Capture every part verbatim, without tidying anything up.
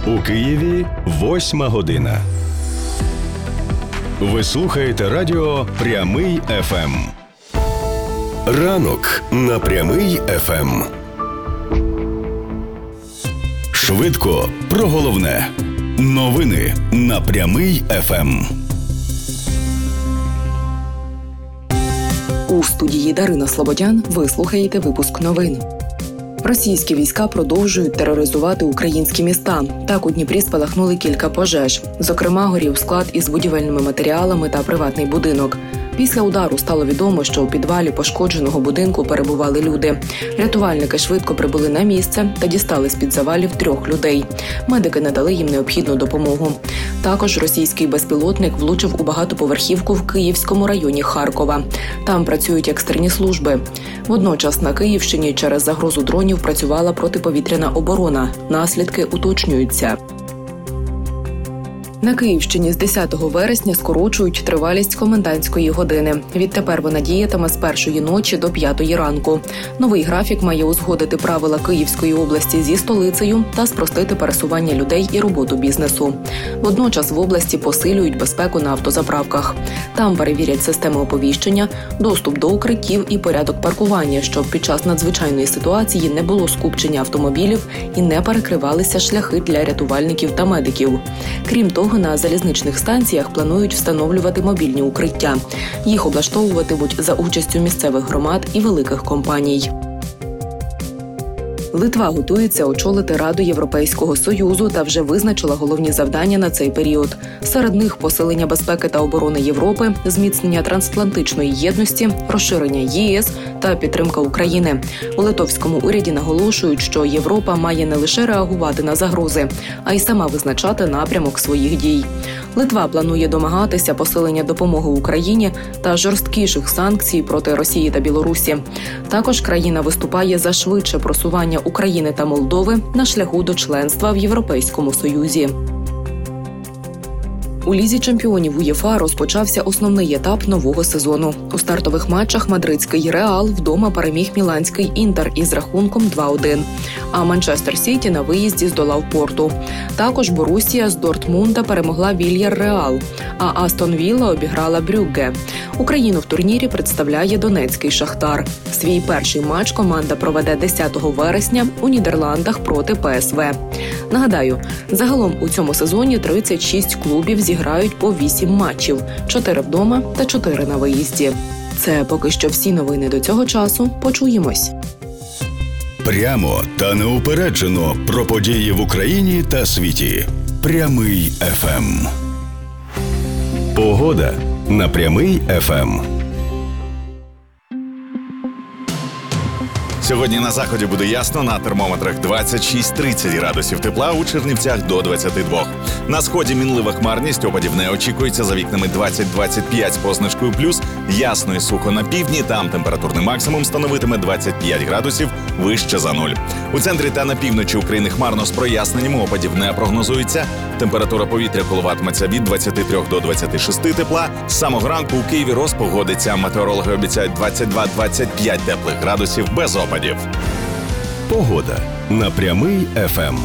У Києві восьма година. Ви слухаєте радіо «Прямий еф ем». Ранок на «Прямий еф ем». Швидко про головне. Новини на «Прямий еф ем». У студії Дарина Слободян ви слухаєте випуск новин. Російські війська продовжують тероризувати українські міста. Так, у Дніпрі спалахнули кілька пожеж. Зокрема, горів склад із будівельними матеріалами та приватний будинок. Після удару стало відомо, що у підвалі пошкодженого будинку перебували люди. Рятувальники швидко прибули на місце та дістали з-під завалів трьох людей. Медики надали їм необхідну допомогу. Також російський безпілотник влучив у багатоповерхівку в Київському районі Харкова. Там працюють екстрені служби. Водночас на Київщині через загрозу дронів працювала протиповітряна оборона. Наслідки уточнюються. На Київщині з десятого вересня скорочують тривалість комендантської години. Відтепер вона діятиме з першої ночі до п'ятої ранку. Новий графік має узгодити правила Київської області зі столицею та спростити пересування людей і роботу бізнесу. Водночас в області посилюють безпеку на автозаправках. Там перевірять системи оповіщення, доступ до укриттів і порядок паркування, щоб під час надзвичайної ситуації не було скупчення автомобілів і не перекривалися шляхи для рятувальників та медиків. Крім того, на залізничних станціях планують встановлювати мобільні укриття. Їх облаштовуватимуть за участю місцевих громад і великих компаній. Литва готується очолити Раду Європейського Союзу та вже визначила головні завдання на цей період. Серед них – посилення безпеки та оборони Європи, зміцнення трансатлантичної єдності, розширення ЄС та підтримка України. У литовському уряді наголошують, що Європа має не лише реагувати на загрози, а й сама визначати напрямок своїх дій. Литва планує домагатися посилення допомоги Україні та жорсткіших санкцій проти Росії та Білорусі. Також країна виступає за швидше просування України та Молдови на шляху до членства в Європейському Союзі. У Лізі чемпіонів УЄФА розпочався основний етап нового сезону. У стартових матчах мадридський «Реал» вдома переміг міланський «Інтер» із рахунком два один. А «Манчестер Сіті» на виїзді здолав «Порту». Також «Борусія» з Дортмунда перемогла «Вільяр-Реал», а «Астон Вілла» обіграла «Брюгге». Україну в турнірі представляє донецький «Шахтар». Свій перший матч команда проведе десятого вересня у Нідерландах проти ПСВ. Нагадаю, загалом у цьому сезоні тридцять шість клубів зіграють по вісім матчів – чотири вдома та чотири на виїзді. Це поки що всі новини до цього часу. Почуємось. Прямо та неупереджено про події в Україні та світі. «Прямий еф ем». Погода на «Прямий еф ем». Сьогодні на заході буде ясно, на термометрах двадцять шість - тридцять градусів тепла, у Чернівцях до двадцяти двох. На сході мінлива хмарність, опадів не очікується, за вікнами двадцять - двадцять п'ять з позначкою плюс, ясно і сухо на півдні, там температурний максимум становитиме двадцять п'ять градусів, вище за нуль. У центрі та на півночі України хмарно з проясненнями, опадів не прогнозується, температура повітря коливатиметься від двадцяти трьох до двадцяти шести тепла, з самого ранку у Києві розпогодиться, метеорологи обіцяють двадцять два - двадцять п'ять теплих градусів без опадів. Погода на «Прямий еф ем».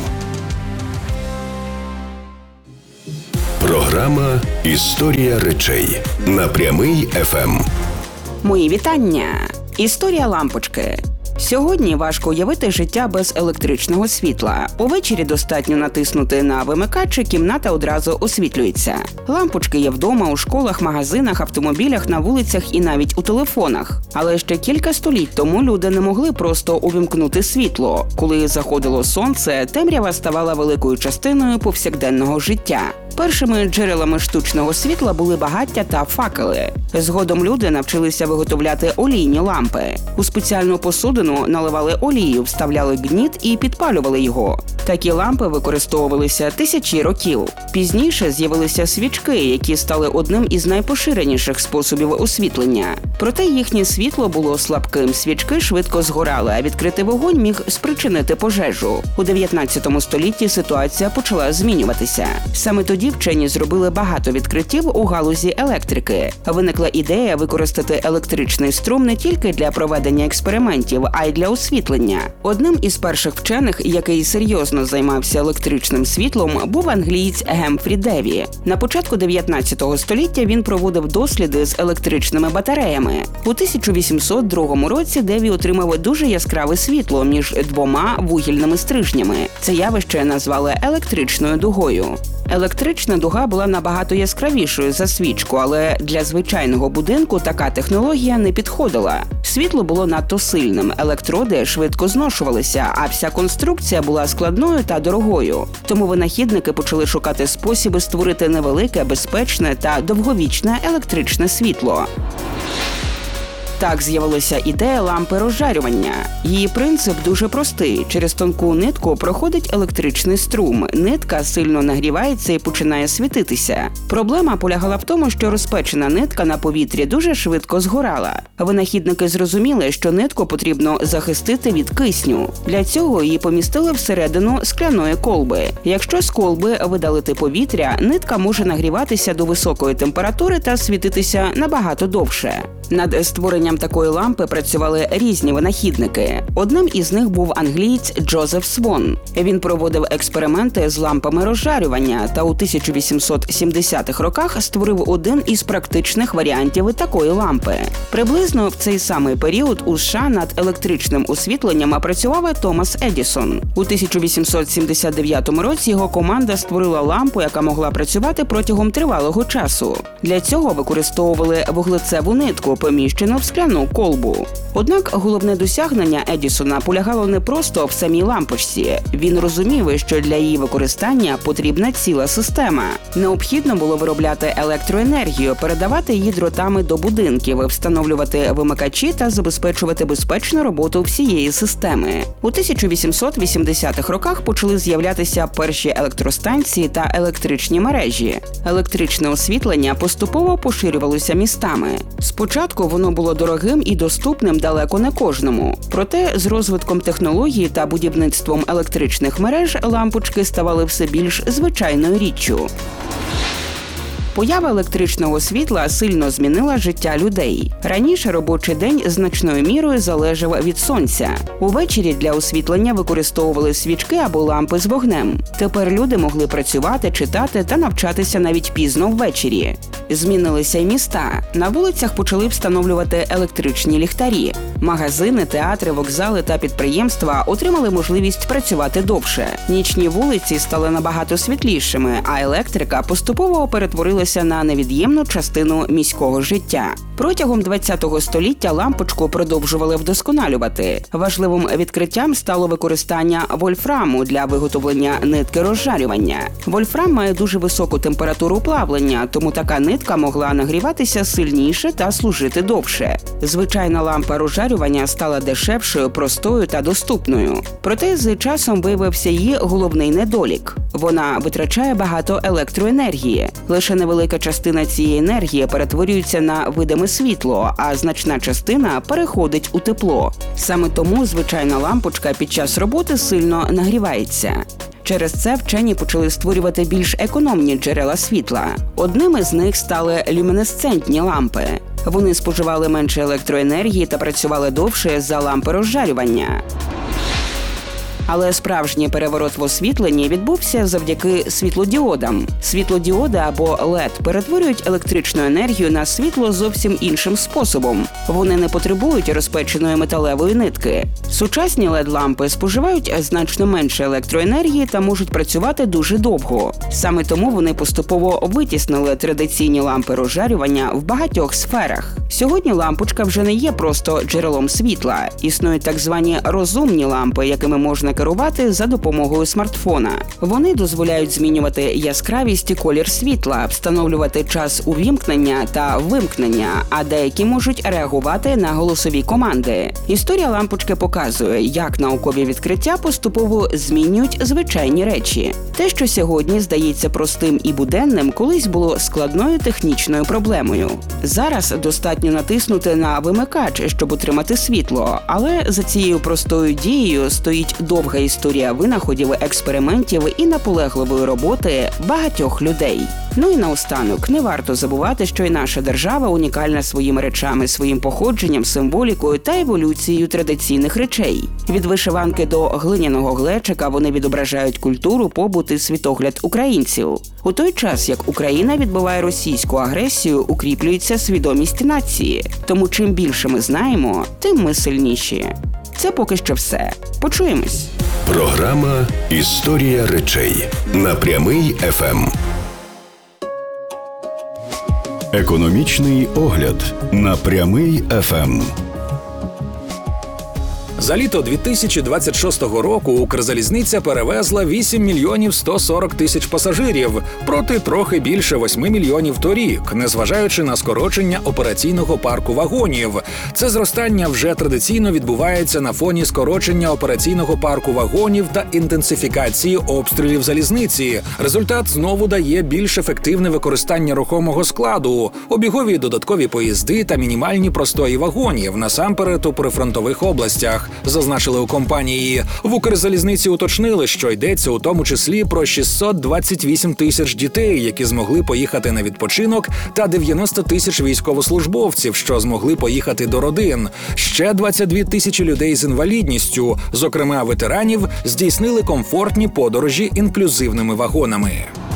Програма «Історія речей» на «Прямий еф ем». Мої вітання! Історія лампочки. Сьогодні важко уявити життя без електричного світла. Увечері достатньо натиснути на вимикач, і кімната одразу освітлюється. Лампочки є вдома, у школах, магазинах, автомобілях, на вулицях і навіть у телефонах. Але ще кілька століть тому люди не могли просто увімкнути світло. Коли заходило сонце, темрява ставала великою частиною повсякденного життя. Першими джерелами штучного світла були багаття та факели. Згодом люди навчилися виготовляти олійні лампи. У спеціальну посудину наливали олію, вставляли гніт і підпалювали його. Такі лампи використовувалися тисячі років. Пізніше з'явилися свічки, які стали одним із найпоширеніших способів освітлення. Проте їхнє світло було слабким, свічки швидко згорали, а відкритий вогонь міг спричинити пожежу. У дев'ятнадцятому столітті ситуація почала змінюватися. Саме тоді тоді вчені зробили багато відкриттів у галузі електрики. Виникла ідея використати електричний струм не тільки для проведення експериментів, а й для освітлення. Одним із перших вчених, який серйозно займався електричним світлом, був англієць Гемфрі Деві. На початку дев'ятнадцятого століття він проводив досліди з електричними батареями. У тисяча вісімсот другому році Деві отримав дуже яскраве світло між двома вугільними стрижнями. Це явище назвали електричною дугою. Електрична дуга була набагато яскравішою за свічку, але для звичайного будинку така технологія не підходила. Світло було надто сильним, електроди швидко зношувалися, а вся конструкція була складною та дорогою. Тому винахідники почали шукати спосіби створити невелике, безпечне та довговічне електричне світло. Так з'явилася ідея лампи розжарювання. Її принцип дуже простий. Через тонку нитку проходить електричний струм. Нитка сильно нагрівається і починає світитися. Проблема полягала в тому, що розпечена нитка на повітрі дуже швидко згорала. Винахідники зрозуміли, що нитку потрібно захистити від кисню. Для цього її помістили всередину скляної колби. Якщо з колби видалити повітря, нитка може нагріватися до високої температури та світитися набагато довше. Над створенням такої лампи працювали різні винахідники. Одним із них був англієць Джозеф Свон. Він проводив експерименти з лампами розжарювання та у тисяча вісімсот сімдесятих роках створив один із практичних варіантів такої лампи. Приблизно в цей самий період у США над електричним освітленням працював Томас Едісон. У тисяча вісімсот сімдесят дев'ятому році його команда створила лампу, яка могла працювати протягом тривалого часу. Для цього використовували вуглецеву нитку, поміщену в скляну колбу. Однак головне досягнення Едісона полягало не просто в самій лампочці. Він розумів, що для її використання потрібна ціла система. Необхідно було виробляти електроенергію, передавати її дротами до будинків, встановлювати вимикачі та забезпечувати безпечну роботу всієї системи. У тисяча вісімсот вісімдесятих роках почали з'являтися перші електростанції та електричні мережі. Електричне освітлення поступово поширювалося містами. Спочатку воно було дорогим і доступним далеко не кожному. Проте з розвитком технології та будівництвом електричних мереж лампочки ставали все більш звичайною річчю. Поява електричного світла сильно змінила життя людей. Раніше робочий день значною мірою залежав від сонця. Увечері для освітлення використовували свічки або лампи з вогнем. Тепер люди могли працювати, читати та навчатися навіть пізно ввечері. Змінилися й міста. На вулицях почали встановлювати електричні ліхтарі. Магазини, театри, вокзали та підприємства отримали можливість працювати довше. Нічні вулиці стали набагато світлішими, а електрика поступово перетворилася на невід'ємну частину міського життя. Протягом ХХ століття лампочку продовжували вдосконалювати. Важливим відкриттям стало використання вольфраму для виготовлення нитки розжарювання. Вольфрам має дуже високу температуру плавлення, тому така нитка могла нагріватися сильніше та служити довше. Звичайна лампа розжарювання стала дешевшою, простою та доступною. Проте з часом виявився її головний недолік. Вона витрачає багато електроенергії. Лише невелика частина цієї енергії перетворюється на видиме світло, а значна частина переходить у тепло. Саме тому звичайна лампочка під час роботи сильно нагрівається. Через це вчені почали створювати більш економні джерела світла. Одними з них стали люмінесцентні лампи. Вони споживали менше електроенергії та працювали довше за лампи розжарювання. Але справжній переворот в освітленні відбувся завдяки світлодіодам. Світлодіоди або лед перетворюють електричну енергію на світло зовсім іншим способом. Вони не потребують розпеченої металевої нитки. Сучасні лед-лампи споживають значно менше електроенергії та можуть працювати дуже довго. Саме тому вони поступово витіснили традиційні лампи розжарювання в багатьох сферах. Сьогодні лампочка вже не є просто джерелом світла. Існують так звані розумні лампи, якими можна керувати за допомогою смартфона. Вони дозволяють змінювати яскравість і колір світла, встановлювати час увімкнення та вимкнення, а деякі можуть реагувати на голосові команди. Історія лампочки показує, як наукові відкриття поступово змінюють звичайні речі. Те, що сьогодні здається простим і буденним, колись було складною технічною проблемою. Зараз достатньо натиснути на вимикач, щоб отримати світло, але за цією простою дією стоїть довга історія винаходів, експериментів і наполегливої роботи багатьох людей. Ну і наостанок, не варто забувати, що і наша держава унікальна своїми речами, своїм походженням, символікою та еволюцією традиційних речей. Від вишиванки до глиняного глечика вони відображають культуру, побут і світогляд українців. У той час, як Україна відбиває російську агресію, укріплюється свідомість нації. Тому чим більше ми знаємо, тим ми сильніші. Це поки що все. Почуємось. Програма «Історія речей» на Прямий еф ем. Економічний огляд на Прямий еф ем. За літо дві тисячі двадцять шостого року Укрзалізниця перевезла вісім мільйонів сто сорок тисяч пасажирів, проти трохи більше восьми мільйонів торік, незважаючи на скорочення операційного парку вагонів. Це зростання вже традиційно відбувається на фоні скорочення операційного парку вагонів та інтенсифікації обстрілів залізниці. Результат знову дає більш ефективне використання рухомого складу, обігові додаткові поїзди та мінімальні простої вагонів, насамперед у прифронтових областях. Зазначили у компанії. В Укрзалізниці уточнили, що йдеться у тому числі про шістсот двадцять вісім тисяч дітей, які змогли поїхати на відпочинок, та дев'яносто тисяч військовослужбовців, що змогли поїхати до родин. Ще двадцять дві тисячі людей з інвалідністю, зокрема ветеранів, здійснили комфортні подорожі інклюзивними вагонами.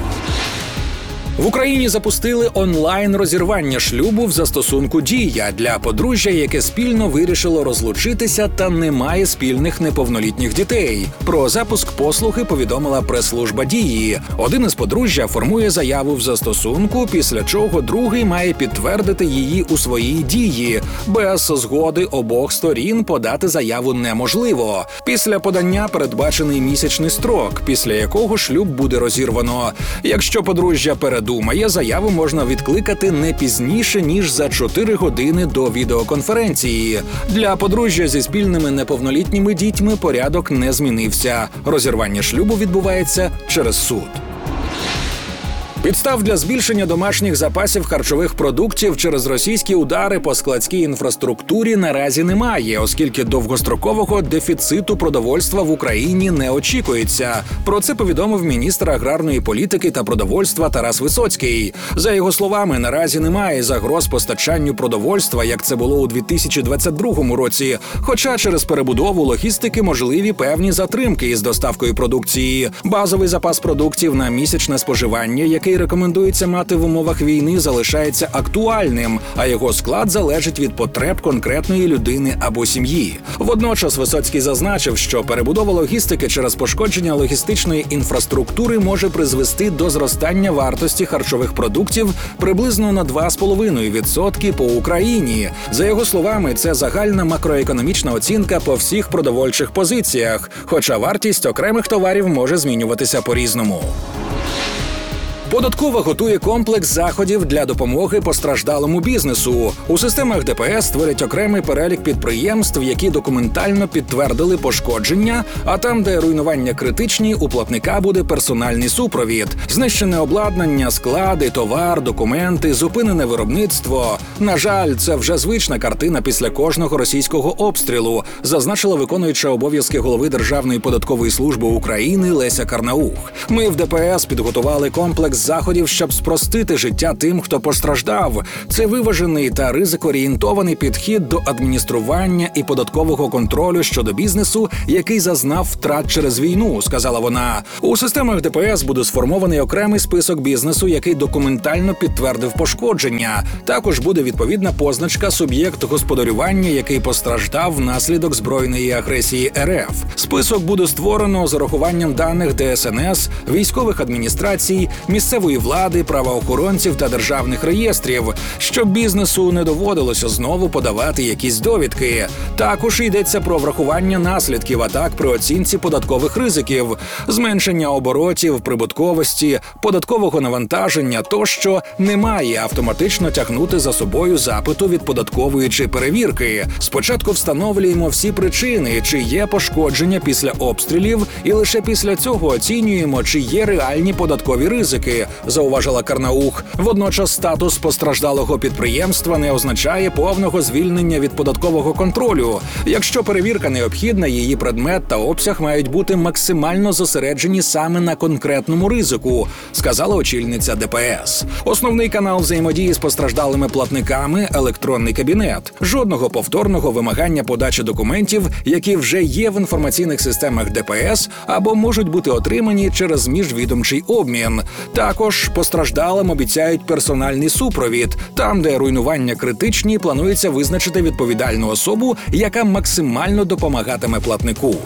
В Україні запустили онлайн-розірвання шлюбу в застосунку «Дія» для подружжя, яке спільно вирішило розлучитися та не має спільних неповнолітніх дітей. Про запуск послуги повідомила прес-служба «Дії». Один із подружжя формує заяву в застосунку, після чого другий має підтвердити її у своїй «Дії». Без згоди обох сторін подати заяву неможливо. Після подання передбачений місячний строк, після якого шлюб буде розірвано. Якщо подружжя перед Думає, заяву можна відкликати не пізніше, ніж за чотири години до відеоконференції. Для подружжя зі спільними неповнолітніми дітьми порядок не змінився. Розірвання шлюбу відбувається через суд. Підстав для збільшення домашніх запасів харчових продуктів через російські удари по складській інфраструктурі наразі немає, оскільки довгострокового дефіциту продовольства в Україні не очікується. Про це повідомив міністр аграрної політики та продовольства Тарас Висоцький. За його словами, наразі немає загроз постачанню продовольства, як це було у дві тисячі двадцять другому році, хоча через перебудову логістики можливі певні затримки із доставкою продукції. Базовий запас продуктів на місячне споживання, який рекомендується мати в умовах війни, залишається актуальним, а його склад залежить від потреб конкретної людини або сім'ї. Водночас Висоцький зазначив, що перебудова логістики через пошкодження логістичної інфраструктури може призвести до зростання вартості харчових продуктів приблизно на два з половиною відсотки по Україні. За його словами, це загальна макроекономічна оцінка по всіх продовольчих позиціях, хоча вартість окремих товарів може змінюватися по-різному. Податкова готує комплекс заходів для допомоги постраждалому бізнесу. У системах Де Пе Ес створять окремий перелік підприємств, які документально підтвердили пошкодження, а там, де руйнування критичні, у платника буде персональний супровід. Знищене обладнання, склади, товар, документи, зупинене виробництво. На жаль, це вже звична картина після кожного російського обстрілу, зазначила виконуюча обов'язки голови Державної податкової служби України Леся Карнаух. Ми в Де Пе Ес підготували комплекс заходів, щоб спростити життя тим, хто постраждав. Це виважений та ризикоорієнтований підхід до адміністрування і податкового контролю щодо бізнесу, який зазнав втрат через війну, сказала вона. У системах Де Пе Ес буде сформований окремий список бізнесу, який документально підтвердив пошкодження. Також буде відповідна позначка «Суб'єкт господарювання, який постраждав внаслідок збройної агресії Ер Еф». Список буде створено з урахуванням даних Де Ес Ен Ес, військових адміністрацій, місцевих місцевої влади, правоохоронців та державних реєстрів, щоб бізнесу не доводилося знову подавати якісь довідки. Також йдеться про врахування наслідків атак при оцінці податкових ризиків, зменшення оборотів, прибутковості, податкового навантаження тощо не має автоматично тягнути за собою запиту від податкової чи перевірки. Спочатку встановлюємо всі причини, чи є пошкодження після обстрілів, і лише після цього оцінюємо, чи є реальні податкові ризики, зауважила Карнаух. Водночас статус постраждалого підприємства не означає повного звільнення від податкового контролю. Якщо перевірка необхідна, її предмет та обсяг мають бути максимально зосереджені саме на конкретному ризику, сказала очільниця Де Пе Ес. Основний канал взаємодії з постраждалими платниками – електронний кабінет. Жодного повторного вимагання подачі документів, які вже є в інформаційних системах Де Пе Ес або можуть бути отримані через міжвідомчий обмін. Також постраждалим обіцяють персональний супровід. Там, де руйнування критичні, планується визначити відповідальну особу, яка максимально допомагатиме платнику.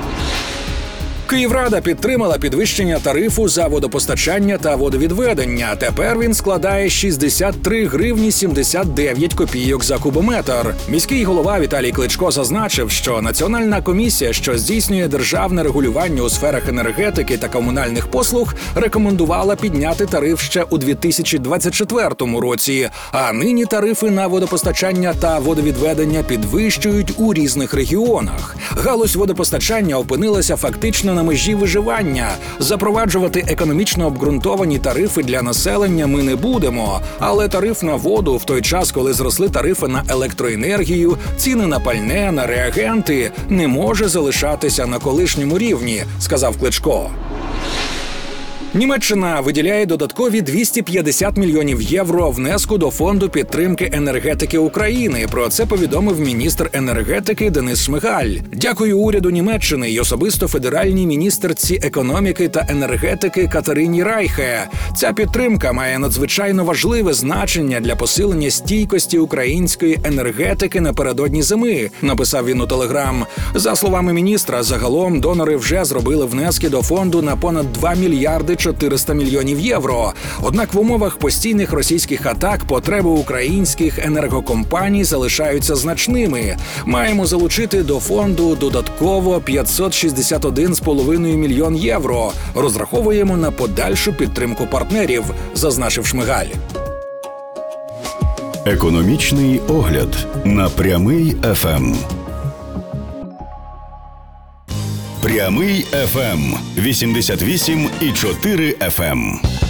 Київрада підтримала підвищення тарифу за водопостачання та водовідведення. Тепер він складає шістдесят три гривні сімдесят дев'ять копійок за кубометр. Міський голова Віталій Кличко зазначив, що Національна комісія, що здійснює державне регулювання у сферах енергетики та комунальних послуг, рекомендувала підняти тариф ще у дві тисячі двадцять четвертому році, а нині тарифи на водопостачання та водовідведення підвищують у різних регіонах. Галузь водопостачання опинилася фактично на межі виживання. Запроваджувати економічно обґрунтовані тарифи для населення ми не будемо, але тариф на воду в той час, коли зросли тарифи на електроенергію, ціни на пальне, на реагенти, не може залишатися на колишньому рівні, сказав Кличко. Німеччина виділяє додаткові двісті п'ятдесят мільйонів євро внеску до фонду підтримки енергетики України. Про це повідомив міністр енергетики Денис Шмигаль. Дякую уряду Німеччини і особисто федеральній міністерці економіки та енергетики Катерині Райхе. Ця підтримка має надзвичайно важливе значення для посилення стійкості української енергетики напередодні зими, написав він у Телеграм. За словами міністра, загалом донори вже зробили внески до фонду на понад два мільярди чотириста мільйонів євро. Однак в умовах постійних російських атак потреби українських енергокомпаній залишаються значними. Маємо залучити до фонду додатково п'ятсот шістдесят один цілих п'ять мільйон євро. Розраховуємо на подальшу підтримку партнерів, зазначив Шмигаль. Економічний огляд на Прямий еф ем. Прямий еф ем вісімдесят вісім і чотири еф ем.